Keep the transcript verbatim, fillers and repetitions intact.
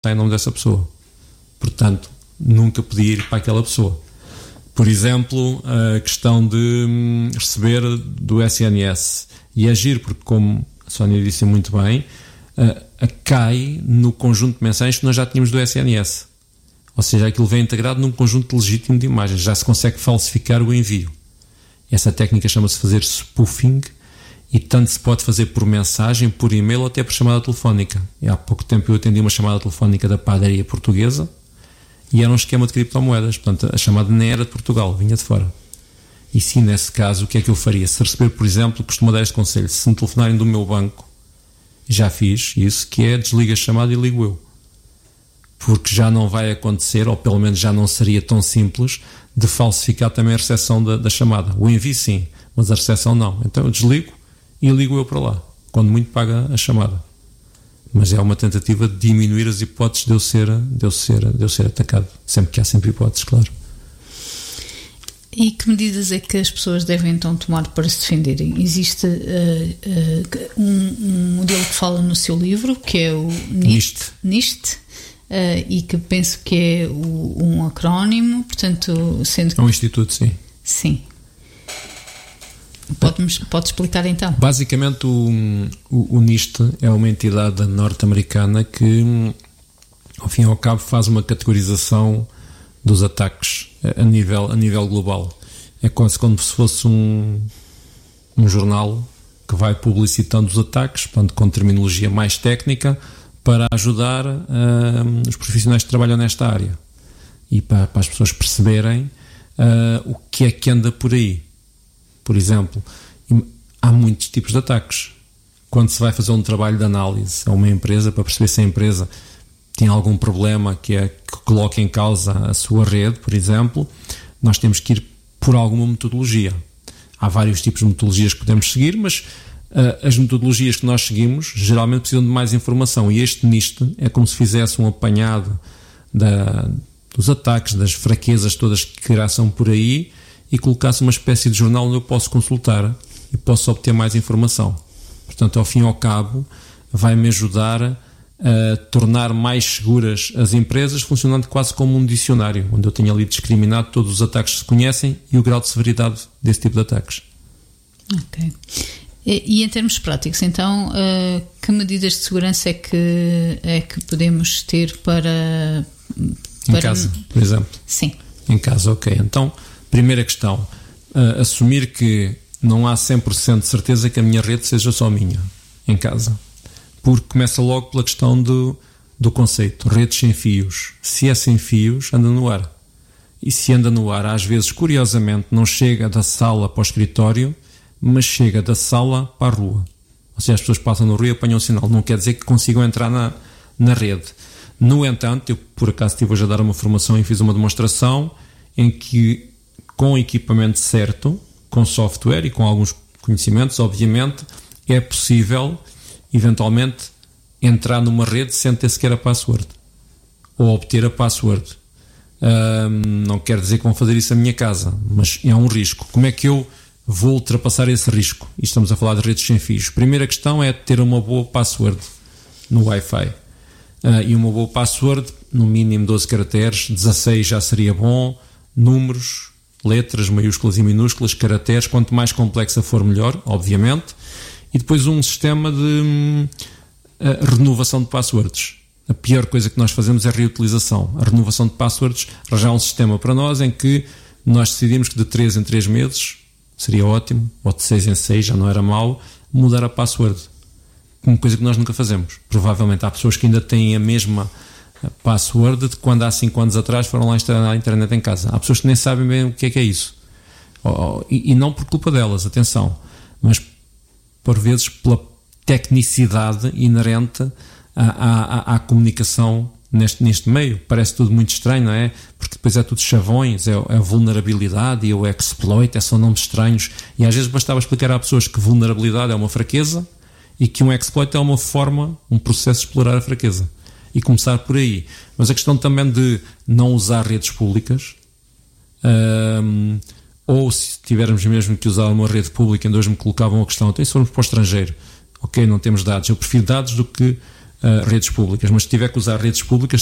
está em nome dessa pessoa. Portanto, nunca podia ir para aquela pessoa. Por exemplo, a questão de receber do S N S. E agir, porque como a Sónia disse muito bem, a, a cai no conjunto de mensagens que nós já tínhamos do S N S. Ou seja, aquilo vem integrado num conjunto legítimo de imagens. Já se consegue falsificar o envio. Essa técnica chama-se fazer spoofing, e tanto se pode fazer por mensagem, por e-mail ou até por chamada telefónica. E há pouco tempo eu atendi uma chamada telefónica da padaria portuguesa e era um esquema de criptomoedas. Portanto, a chamada nem era de Portugal, vinha de fora. E sim, nesse caso, o que é que eu faria? Se receber, por exemplo, costumo dar este conselho: se me telefonarem do meu banco, já fiz isso, que é desliga a chamada e ligo eu. Porque já não vai acontecer, ou pelo menos já não seria tão simples, de falsificar também a recepção da, da chamada. O envio sim, mas a recepção não. Então eu desligo e ligo eu para lá, quando muito paga a chamada. Mas é uma tentativa de diminuir as hipóteses de eu ser, de eu ser, de eu ser atacado. Sempre que há sempre hipóteses, claro. E que medidas é que as pessoas devem então tomar para se defenderem? Existe uh, uh, um, um modelo que fala no seu livro, que é o NIST, NIST uh, e que penso que é o, um acrónimo, portanto, sendo que... É um instituto, sim. Sim. Pode, pode explicar então? Basicamente o, o, o NIST é uma entidade norte-americana que, ao fim e ao cabo, faz uma categorização dos ataques a nível, a nível global. É quase como se fosse um, um jornal que vai publicitando os ataques, portanto, com terminologia mais técnica, para ajudar uh, os profissionais que trabalham nesta área e para, para as pessoas perceberem uh, o que é que anda por aí. Por exemplo, há muitos tipos de ataques. Quando se vai fazer um trabalho de análise a uma empresa para perceber se a empresa tem algum problema que, é, que coloque em causa a sua rede, por exemplo, nós temos que ir por alguma metodologia. Há vários tipos de metodologias que podemos seguir, mas uh, as metodologias que nós seguimos geralmente precisam de mais informação, e este NIST é como se fizesse um apanhado da, dos ataques, das fraquezas todas que graçam por aí, e colocasse uma espécie de jornal onde eu posso consultar e posso obter mais informação. Portanto, ao fim e ao cabo, vai-me ajudar a tornar mais seguras as empresas, funcionando quase como um dicionário, onde eu tenho ali discriminado todos os ataques que se conhecem e o grau de severidade desse tipo de ataques. Ok. E, e em termos práticos, então, uh, que medidas de segurança é que, é que podemos ter para, para... Em casa, por exemplo? Sim. Em casa, ok. Então, primeira questão, uh, assumir que não há cem por cento de certeza que a minha rede seja só minha, em casa. Porque começa logo pela questão do, do conceito, redes sem fios. Se é sem fios, anda no ar. E se anda no ar, às vezes, curiosamente, não chega da sala para o escritório, mas chega da sala para a rua. Ou seja, as pessoas passam no rio e apanham o sinal. Não quer dizer que consigam entrar na, na rede. No entanto, eu por acaso estive hoje a dar uma formação e fiz uma demonstração em que, com o equipamento certo, com software e com alguns conhecimentos, obviamente, é possível eventualmente entrar numa rede sem ter sequer a password ou obter a password. Um, não quer dizer que vão fazer isso na minha casa, mas é um risco. Como é que eu vou ultrapassar esse risco? E estamos a falar de redes sem fios. Primeira questão é ter uma boa password no Wi-Fi, uh, e uma boa password, no mínimo doze caracteres, dezasseis já seria bom, números, letras, maiúsculas e minúsculas, caracteres, quanto mais complexa for melhor, obviamente. E depois um sistema de hum, renovação de passwords. A pior coisa que nós fazemos é a reutilização. A renovação de passwords, arranjar um sistema para nós em que nós decidimos que de três em três meses seria ótimo, ou de seis em seis, já não era mau, mudar a password. Uma coisa que nós nunca fazemos. Provavelmente há pessoas que ainda têm a mesma password de quando há cinco anos atrás foram lá instalar a internet em casa. Há pessoas que nem sabem bem o que é que é isso. E, e não por culpa delas, atenção, mas por vezes pela tecnicidade inerente à, à, à comunicação neste, neste meio. Parece tudo muito estranho, não é? Porque depois é tudo chavões, é, é a vulnerabilidade e o exploit, é, são nomes estranhos, e às vezes bastava explicar a pessoas que vulnerabilidade é uma fraqueza e que um exploit é uma forma, um processo de explorar a fraqueza, e começar por aí. Mas a questão também de não usar redes públicas, um, ou se tivermos mesmo que usar uma rede pública, ainda hoje me colocavam a questão, então se formos para o estrangeiro, ok, não temos dados, eu prefiro dados do que uh, redes públicas, mas se tiver que usar redes públicas